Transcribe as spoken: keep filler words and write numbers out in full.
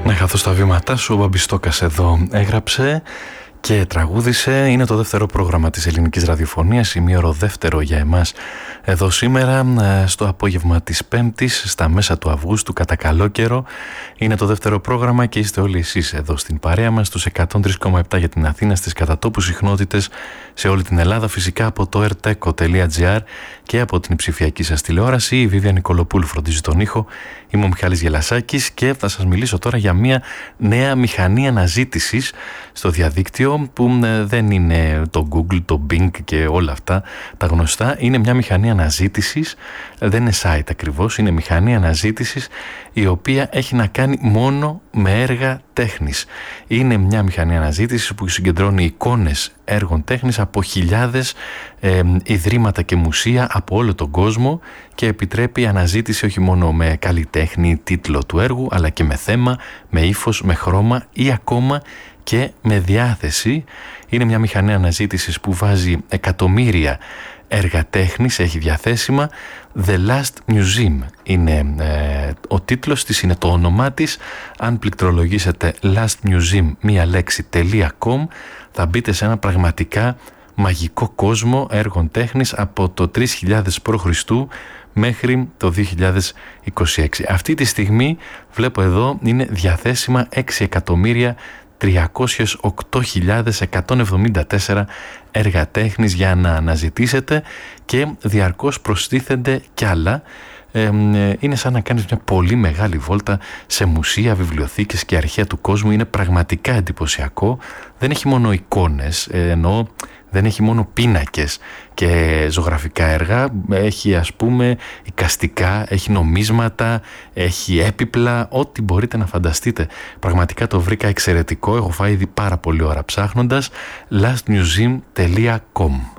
Καθώς τα βήματά σου, ο Μπαμπιστόκας εδώ έγραψε και τραγούδισε. Είναι το δεύτερο πρόγραμμα της ελληνικής ραδιοφωνίας, ημίωρο δεύτερο για εμάς εδώ σήμερα, στο απόγευμα της Πέμπτης, στα μέσα του Αυγούστου, κατά καλό καιρό. Είναι το δεύτερο πρόγραμμα και είστε όλοι εσείς εδώ στην παρέα μας, στους εκατόν τρία κόμμα επτά για την Αθήνα, στις κατατόπους συχνότητες σε όλη την Ελλάδα, φυσικά από το ερτέκο τελεία τζι άρ και από την ψηφιακή σας τηλεόραση. Η Βίβια Νικολοπούλου φροντίζει τον ήχο. Είμαι ο Μιχάλης Γελασάκης και θα σας μιλήσω τώρα για μια νέα μηχανή αναζήτησης στο διαδίκτυο που δεν είναι το Google, το Bing και όλα αυτά τα γνωστά. Είναι μια μηχανή αναζήτησης, δεν είναι site ακριβώς, είναι μηχανή αναζήτησης η οποία έχει να κάνει μόνο με έργα τέχνης. Είναι μια μηχανή αναζήτησης που συγκεντρώνει εικόνες έργων τέχνης από χιλιάδες ε, ιδρύματα και μουσεία από όλο τον κόσμο και επιτρέπει αναζήτηση όχι μόνο με καλλιτέχνη, τίτλο του έργου, αλλά και με θέμα, με ύφος, με χρώμα ή ακόμα και με διάθεση. Είναι μια μηχανή αναζήτησης που βάζει εκατομμύρια έργα τέχνης, έχει διαθέσιμα. The Last Museum είναι ε, ο τίτλος της, είναι το όνομά της. Αν πληκτρολογήσετε lastmuseum μία λέξη .com θα μπείτε σε ένα πραγματικά μαγικό κόσμο έργων τέχνης από το τρεις χιλιάδες προ Χριστού μέχρι το δύο χιλιάδες είκοσι έξι. Αυτή τη στιγμή βλέπω εδώ είναι διαθέσιμα έξι εκατομμύρια τριακόσιες οκτώ χιλιάδες εκατόν εβδομήντα τέσσερα έργα τέχνης για να αναζητήσετε και διαρκώς προστίθενται κι άλλα. Ε, είναι σαν να κάνεις μια πολύ μεγάλη βόλτα σε μουσεία, βιβλιοθήκες και αρχαία του κόσμου. Είναι πραγματικά εντυπωσιακό. Δεν έχει μόνο εικόνες, ε, εννοώ δεν έχει μόνο πίνακες και ζωγραφικά έργα, έχει ας πούμε εικαστικά, έχει νομίσματα, έχει έπιπλα, ό,τι μπορείτε να φανταστείτε. Πραγματικά το βρήκα εξαιρετικό, έχω φάει ήδη πάρα πολλή ώρα ψάχνοντας. lastmuseum.com